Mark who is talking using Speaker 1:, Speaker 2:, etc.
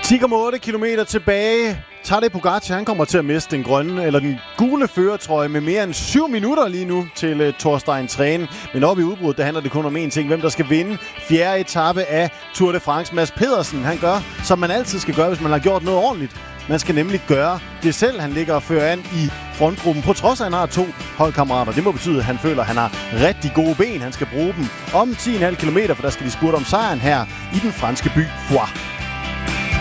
Speaker 1: 10,8 kilometer tilbage. Tadej Pogačar, han kommer til at miste den grønne eller den gule førertrøje med mere end 7 minutter lige nu til Thorstein Træne. Men oppe i udbruddet, der handler det kun om én ting. Hvem der skal vinde fjerde etape af Tour de France. Mads Pedersen, han gør, som man altid skal gøre, hvis man har gjort noget ordentligt. Man skal nemlig gøre det selv. Han ligger og fører an i frontgruppen, på trods af, at han har 2 holdkammerater. Det må betyde, at han føler, at han har rigtig gode ben. Han skal bruge dem om 10,5 kilometer, for der skal de spurte om sejren her i den franske by Foix.